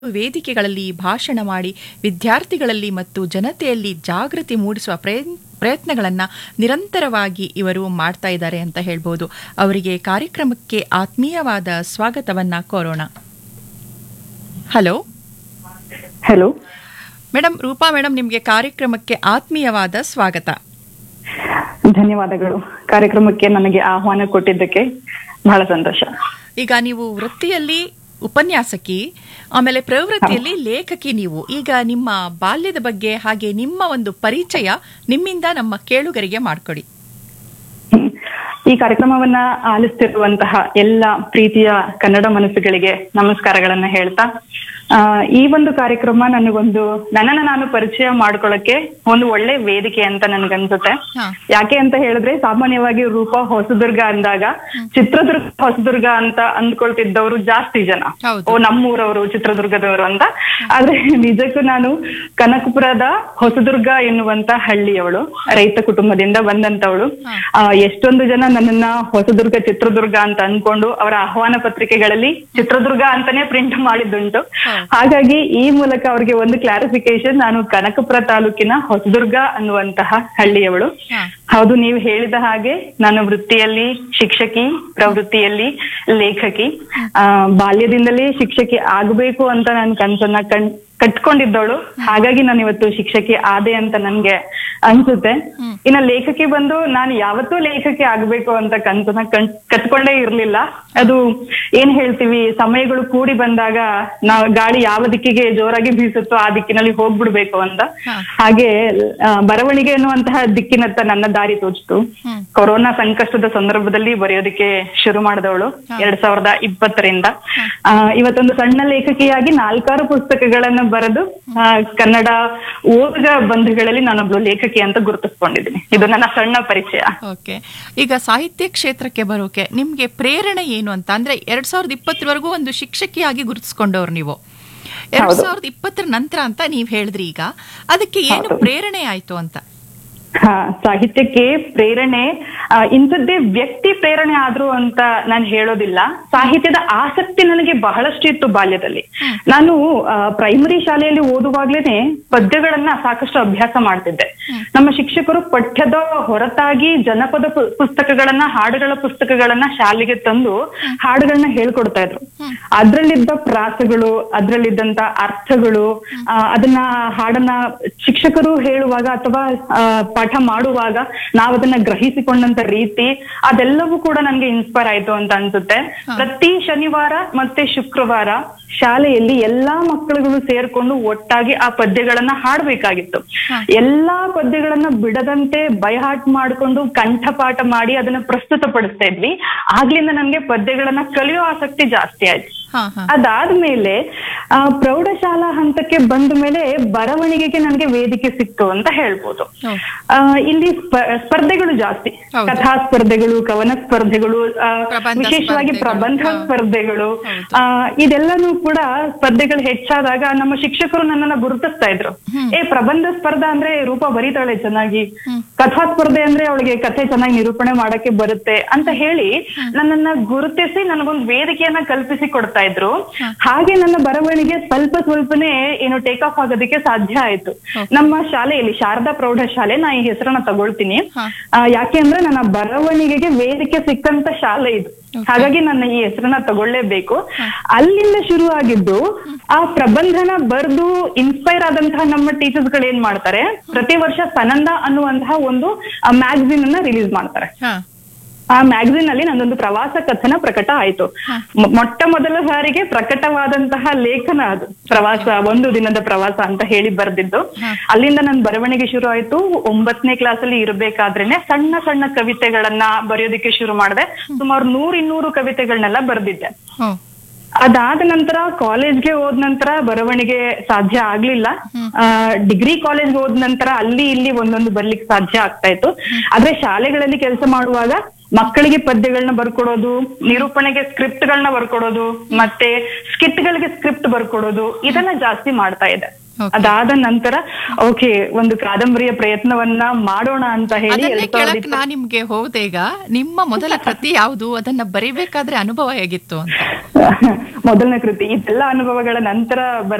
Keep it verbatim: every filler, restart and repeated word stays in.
ವೇದಿಕೆಗಳಲ್ಲಿ ಭಾಷಣ ಮಾಡಿ ವಿದ್ಯಾರ್ಥಿಗಳಲ್ಲಿ ಮತ್ತು ಜನತೆಯಲ್ಲಿ ಜಾಗೃತಿ ಮೂಡಿಸುವ ಪ್ರಯತ್ನ ಪ್ರಯತ್ನಗಳನ್ನು ನಿರಂತರವಾಗಿ ಇವರು ಮಾಡ್ತಾ ಇದ್ದಾರೆ ಅಂತ ಹೇಳ್ಬೋದು. ಅವರಿಗೆ ಕಾರ್ಯಕ್ರಮಕ್ಕೆ ಆತ್ಮೀಯವಾದ ಸ್ವಾಗತವನ್ನ ಕೋರೋಣ. Hello hello madam, Roopa madam, ನಿಮಗೆ ಕಾರ್ಯಕ್ರಮಕ್ಕೆ ಆತ್ಮೀಯವಾದ ಸ್ವಾಗತ. ಧನ್ಯವಾದಗಳು. ಕಾರ್ಯಕ್ರಮಕ್ಕೆ ನನಗೆ ಆಹ್ವಾನ ಕೊಟ್ಟಿದ್ದಕ್ಕೆ ಬಹಳ ಸಂತೋಷ. ಈಗ ನೀವು ವೃತ್ತಿಯಲ್ಲಿ ಉಪನ್ಯಾಸಕಿ, ಆಮೇಲೆ ಪ್ರವೃತ್ತಿಯಲ್ಲಿ ಲೇಖಕಿ. ನೀವು ಈಗ ನಿಮ್ಮ ಬಾಲ್ಯದ ಬಗ್ಗೆ ಹಾಗೆ ನಿಮ್ಮ ಒಂದು ಪರಿಚಯ ನಿಮ್ಮಿಂದ ನಮ್ಮ ಕೇಳುಗರಿಗೆ ಮಾಡಿಕೊಡಿ. ಈ ಕಾರ್ಯಕ್ರಮವನ್ನ ಆಲಿಸ್ತಿರುವಂತಹ ಎಲ್ಲ ಪ್ರೀತಿಯ ಕನ್ನಡ ಮನಸ್ಸುಗಳಿಗೆ ನಮಸ್ಕಾರಗಳನ್ನ ಹೇಳ್ತಾ, ಆ ಈ ಒಂದು ಕಾರ್ಯಕ್ರಮ ನನಗೊಂದು ನನ್ನನ್ನ ನಾನು ಪರಿಚಯ ಮಾಡ್ಕೊಳಕ್ಕೆ ಒಂದು ಒಳ್ಳೆ ವೇದಿಕೆ ಅಂತ ನನ್ಗನ್ಸುತ್ತೆ. ಯಾಕೆ ಅಂತ ಹೇಳಿದ್ರೆ, ಸಾಮಾನ್ಯವಾಗಿ ರೂಪ ಹೊಸದುರ್ಗ ಅಂದಾಗ ಚಿತ್ರದುರ್ಗ ಹೊಸದುರ್ಗ ಅಂತ ಅಂದ್ಕೊಳ್ತಿದ್ದವರು ಜಾಸ್ತಿ ಜನ, ಓ ನಮ್ಮೂರವರು ಚಿತ್ರದುರ್ಗದವರು ಅಂತ. ಆದ್ರೆ ನಿಜಕ್ಕೂ ನಾನು ಕನಕಪುರದ ಹೊಸದುರ್ಗ ಎನ್ನುವಂತ ಹಳ್ಳಿಯವಳು, ರೈತ ಕುಟುಂಬದಿಂದ ಬಂದಂತವಳು. ಆ ಎಷ್ಟೊಂದು ಜನ ನನ್ನನ್ನ ಹೊಸದುರ್ಗ ಚಿತ್ರದುರ್ಗ ಅಂತ ಅನ್ಕೊಂಡು ಅವರ ಆಹ್ವಾನ ಪತ್ರಿಕೆಗಳಲ್ಲಿ ಚಿತ್ರದುರ್ಗ ಅಂತಾನೆ ಪ್ರಿಂಟ್ ಮಾಡಿದ್ದುಂಟು. ಹಾಗಾಗಿ ಈ ಮೂಲಕ ಅವ್ರಿಗೆ ಒಂದು ಕ್ಲಾರಿಫಿಕೇಶನ್, ನಾನು ಕನಕಪುರ ತಾಲೂಕಿನ ಹೊಸದುರ್ಗ ಅನ್ನುವಂತಹ ಹಳ್ಳಿಯವಳು. ಹೌದು, ನೀವು ಹೇಳಿದ ಹಾಗೆ ನಾನು ವೃತ್ತಿಯಲ್ಲಿ ಶಿಕ್ಷಕಿ, ಪ್ರವೃತ್ತಿಯಲ್ಲಿ ಲೇಖಕಿ. ಆ ಬಾಲ್ಯದಿಂದಲೇ ಶಿಕ್ಷಕಿ ಆಗ್ಬೇಕು ಅಂತ ನಾನು ಕನ್ಸನ್ನ ಕಣ್ ಕಟ್ಕೊಂಡಿದ್ದವಳು. ಹಾಗಾಗಿ ನಾನು ಇವತ್ತು ಶಿಕ್ಷಕಿ ಆದೆ ಅಂತ ನನ್ಗೆ ಅನ್ಸುತ್ತೆ. ಇನ್ನ ಲೇಖಕಿ ಬಂದು, ನಾನು ಯಾವತ್ತೂ ಲೇಖಕಿ ಆಗ್ಬೇಕು ಅಂತ ಕನ್ಸನ್ನ ಕಣ್ ಕಟ್ಕೊಂಡೇ ಇರ್ಲಿಲ್ಲ. ಅದು ಏನ್ ಹೇಳ್ತೀವಿ, ಸಮಯಗಳು ಕೂಡಿ ಬಂದಾಗ ನಾವು ಗಾಳಿ ಯಾವ ದಿಕ್ಕಿಗೆ ಜೋರಾಗಿ ಬೀಸುತ್ತೋ ಆ ದಿಕ್ಕಿನಲ್ಲಿ ಹೋಗ್ಬಿಡ್ಬೇಕು ಅಂತ. ಹಾಗೆ ಬರವಣಿಗೆ ಅನ್ನುವಂತಹ ದಿಕ್ಕಿನತ್ತ ನನ್ನ ದಾರಿ ತೋಚಿತು. ಕೊರೋನಾ ಸಂಕಷ್ಟದ ಸಂದರ್ಭದಲ್ಲಿ ಬರೆಯೋದಕ್ಕೆ ಶುರು ಮಾಡಿದವಳು ಎರಡ್ ಸಾವಿರದ ಇಪ್ಪತ್ತರಿಂದ. ಆ ಇವತ್ತೊಂದು ಸಣ್ಣ ಲೇಖಕಿಯಾಗಿ ನಾಲ್ಕಾರು ಪುಸ್ತಕಗಳನ್ನ ಬರೆದು ಕನ್ನಡ ಓದುಗ ಬಂಧುಗಳಲ್ಲಿ ನಾನೊಬ್ಳು ಲೇಖಕಿ ಅಂತ ಗುರುತಿಸ್ಕೊಂಡಿದ್ದೀನಿ. ಇದು ನನ್ನ ಸಣ್ಣ ಪರಿಚಯ. ಓಕೆ, ಈಗ ಸಾಹಿತ್ಯ ಕ್ಷೇತ್ರಕ್ಕೆ ಬರೋಕೆ ನಿಮ್ಗೆ ಪ್ರೇರಣೆ ಏನು ಅಂತ ಅಂದ್ರೆ, ಎರಡ್ ಸಾವಿರದ ಇಪ್ಪತ್ತರವರೆಗೂ ಒಂದು ಶಿಕ್ಷಕಿಯಾಗಿ ಗುರುತಿಸ್ಕೊಂಡವ್ರು ನೀವು. ಎರಡ್ ಸಾವಿರದ ಇಪ್ಪತ್ತರ ನಂತರ ಅಂತ ನೀವ್ ಹೇಳಿದ್ರಿ. ಈಗ ಅದಕ್ಕೆ ಏನು ಪ್ರೇರಣೆ ಆಯ್ತು ಅಂತ? ಹಾ, ಸಾಹಿತ್ಯಕ್ಕೆ ಪ್ರೇರಣೆ ಇಂಥದ್ದೇ ವ್ಯಕ್ತಿ ಪ್ರೇರಣೆ ಆದ್ರು ಅಂತ ನಾನು ಹೇಳೋದಿಲ್ಲ. ಸಾಹಿತ್ಯದ ಆಸಕ್ತಿ ನನಗೆ ಬಹಳಷ್ಟು ಇತ್ತು ಬಾಲ್ಯದಲ್ಲಿ. ನಾನು ಪ್ರೈಮರಿ ಶಾಲೆಯಲ್ಲಿ ಓದುವಾಗ್ಲೇನೆ ಪದ್ಯಗಳನ್ನ ಸಾಕಷ್ಟು ಅಭ್ಯಾಸ ಮಾಡ್ತಿದ್ದೆ. ನಮ್ಮ ಶಿಕ್ಷಕರು ಪಠ್ಯದ ಹೊರತಾಗಿ ಜನಪದ ಪುಸ್ತಕಗಳನ್ನ, ಹಾಡುಗಳ ಪುಸ್ತಕಗಳನ್ನ ಶಾಲೆಗೆ ತಂದು ಹಾಡುಗಳನ್ನ ಹೇಳ್ಕೊಡ್ತಾ ಇದ್ರು. ಅದ್ರಲ್ಲಿದ್ದ ಪ್ರಾಸಗಳು, ಅದ್ರಲ್ಲಿದ್ದಂತ ಅರ್ಥಗಳು, ಅದನ್ನ ಹಾಡನ್ನ ಶಿಕ್ಷಕರು ಹೇಳುವಾಗ ಅಥವಾ ಪಾಠ ಮಾಡುವಾಗ ನಾವ್ ಅದನ್ನ ಗ್ರಹಿಸಿಕೊಂಡಂತ ರೀತಿ, ಅದೆಲ್ಲವೂ ಕೂಡ ನನ್ಗೆ ಇನ್ಸ್ಪೈರ್ ಆಯ್ತು ಅಂತ ಅನ್ಸುತ್ತೆ. ಪ್ರತಿ ಶನಿವಾರ ಮತ್ತೆ ಶುಕ್ರವಾರ ಶಾಲೆಯಲ್ಲಿ ಎಲ್ಲಾ ಮಕ್ಕಳುಗಳು ಸೇರ್ಕೊಂಡು ಒಟ್ಟಾಗಿ ಆ ಪದ್ಯಗಳನ್ನ ಹಾಡ್ಬೇಕಾಗಿತ್ತು. ಎಲ್ಲಾ ಪದ್ಯಗಳನ್ನ ಬಿಡದಂತೆ ಬೈಹಾಟ್ ಮಾಡ್ಕೊಂಡು ಕಂಠಪಾಠ ಮಾಡಿ ಅದನ್ನ ಪ್ರಸ್ತುತ ಪಡಿಸ್ತಾ ಇದ್ವಿ. ಆಗ್ಲಿಂದ ನನ್ಗೆ ಪದ್ಯಗಳನ್ನ ಕಲಿಯೋ ಆಸಕ್ತಿ ಜಾಸ್ತಿ ಆಯ್ತು. ಅದಾದ್ಮೇಲೆ ಆ ಪ್ರೌಢಶಾಲಾ ಹಂತಕ್ಕೆ ಬಂದ ಮೇಲೆ ಬರವಣಿಗೆಗೆ ನನಗೆ ವೇದಿಕೆ ಸಿಕ್ತು ಅಂತ ಹೇಳ್ಬೋದು. ಆ ಇಲ್ಲಿ ಸ್ಪರ್ಧೆಗಳು ಜಾಸ್ತಿ, ಕಥಾ ಸ್ಪರ್ಧೆಗಳು, ಕವನ ಸ್ಪರ್ಧೆಗಳು, ವಿಶೇಷವಾಗಿ ಪ್ರಬಂಧ ಸ್ಪರ್ಧೆಗಳು, ಆ ಇದೆಲ್ಲಾನು ಕೂಡ ಸ್ಪರ್ಧೆಗಳು ಹೆಚ್ಚಾದಾಗ ನಮ್ಮ ಶಿಕ್ಷಕರು ನನ್ನನ್ನ ಗುರುತಿಸ್ತಾ ಇದ್ರು. ಏ ಪ್ರಬಂಧ ಸ್ಪರ್ಧಾ ಅಂದ್ರೆ ರೂಪ ಬರೀತಾಳೆ ಚೆನ್ನಾಗಿ, ಕಥಾ ಸ್ಪರ್ಧೆ ಅಂದ್ರೆ ಅವಳಿಗೆ ಕಥೆ ಚೆನ್ನಾಗಿ ನಿರೂಪಣೆ ಮಾಡಕ್ಕೆ ಬರುತ್ತೆ ಅಂತ ಹೇಳಿ ನನ್ನನ್ನ ಗುರುತಿಸಿ ನನಗೊಂದು ವೇದಿಕೆಯನ್ನ ಕಲ್ಪಿಸಿ ಕೊಡ್ತಾ ಇದ್ರು. ಹಾಗೆ ನನ್ನ ಬರವಣಿಗೆ ಸ್ವಲ್ಪ ಸ್ವಲ್ಪನೇ ಏನು ಟೇಕ್ ಆಫ್ ಆಗೋದಕ್ಕೆ ಸಾಧ್ಯ ಆಯ್ತು. ನಮ್ಮ ಶಾಲೆಯಲ್ಲಿ ಶಾರದಾ ಪ್ರೌಢಶಾಲೆ, ನಾ ಈ ಹೆಸರನ್ನ ತಗೊಳ್ತೀನಿ ಯಾಕೆ ಅಂದ್ರೆ ನನ್ನ ಬರವಣಿಗೆಗೆ ವೇದಿಕೆ ಸಿಕ್ಕಂತ ಶಾಲೆ ಇದು. ಹಾಗಾಗಿ ನನ್ನ ಈ ಹೆಸರನ್ನ ತಗೊಳ್ಳೇಬೇಕು. ಅಲ್ಲಿಂದ ಶುರು ಆಗಿದ್ದು ಆ ಪ್ರಬಂಧನ ಬರ್ದು ಇನ್ಸ್ಪೈರ್ ಆದಂತಹ ನಮ್ಮ ಟೀಚರ್ಸ್ ಗಳು ಏನ್ ಮಾಡ್ತಾರೆ, ಪ್ರತಿ ವರ್ಷ ಸನಂದ ಅನ್ನುವಂತಹ ಒಂದು ಮ್ಯಾಗಝಿನ್ ಅನ್ನ ರಿಲೀಸ್ ಮಾಡ್ತಾರೆ. ಆ ಮ್ಯಾಗಝಿನ್ ಅಲ್ಲಿ ನಂದೊಂದು ಪ್ರವಾಸ ಕಥನ ಪ್ರಕಟ ಆಯ್ತು. ಮೊಟ್ಟ ಮೊದಲ ಬಾರಿಗೆ ಪ್ರಕಟವಾದಂತಹ ಲೇಖನ ಅದು, ಪ್ರವಾಸ, ಒಂದು ದಿನದ ಪ್ರವಾಸ ಅಂತ ಹೇಳಿ ಬರ್ದಿದ್ದು. ಅಲ್ಲಿಂದ ನನ್ ಬರವಣಿಗೆ ಶುರು ಆಯ್ತು. ಒಂಬತ್ತನೇ ಕ್ಲಾಸ್ ಅಲ್ಲಿ ಇರ್ಬೇಕಾದ್ರೇನೆ ಸಣ್ಣ ಸಣ್ಣ ಕವಿತೆಗಳನ್ನ ಬರೆಯೋದಕ್ಕೆ ಶುರು ಮಾಡಿದೆ. ಸುಮಾರು ನೂರ್ ಇನ್ನೂರು ಕವಿತೆಗಳನ್ನೆಲ್ಲ ಬರ್ದಿದ್ದೆ. ಅದಾದ ನಂತರ ಕಾಲೇಜ್ಗೆ ಹೋದ ನಂತರ ಬರವಣಿಗೆ ಸಾಧ್ಯ ಆಗ್ಲಿಲ್ಲ. ಆ ಡಿಗ್ರಿ ಕಾಲೇಜ್ಗೆ ಹೋದ ನಂತರ ಅಲ್ಲಿ ಇಲ್ಲಿ ಒಂದೊಂದು ಬರ್ಲಿಕ್ಕೆ ಸಾಧ್ಯ ಆಗ್ತಾ ಇತ್ತು. ಆದ್ರೆ ಶಾಲೆಗಳಲ್ಲಿ ಕೆಲಸ ಮಾಡುವಾಗ ಮಕ್ಕಳಿಗೆ ಪದ್ಯಗಳನ್ನ ಬರ್ಕೊಡೋದು, ನಿರೂಪಣೆಗೆ ಸ್ಕ್ರಿಪ್ಟ್ ಗಳನ್ನ ಬರ್ಕೊಡೋದು, ಮತ್ತೆ ಸ್ಕಿಟ್ ಗಳಿಗೆ ಸ್ಕ್ರಿಪ್ಟ್ ಬರ್ಕೊಡೋದು, ಇದನ್ನ ಜಾಸ್ತಿ ಮಾಡ್ತಾ ಇದೆ. ಅದಾದ ನಂತರ ಓಕೆ ಒಂದು ಕಾದಂಬರಿಯ ಪ್ರಯತ್ನವನ್ನ ಮಾಡೋಣ ಅಂತ ಹೇಳಿ ಅದನ್ನೇ ಎರಡ್ ಸಾವಿರದ ಕೇಳಕ್ ನಾ ನಿಮ್ಗೆ ಹೋದೇಗ ನಿಮ್ಮ ಮೊದಲ ಕೃತಿ ಯಾವುದು, ಅದನ್ನ ಬರಿಬೇಕಾದ್ರೆ ಅನುಭವ ಹೇಗಿತ್ತು ಅಂತ? ಮೊದಲನೇ ಕೃತಿ ಇದೆಲ್ಲ ಅನುಭವಗಳ ನಂತರ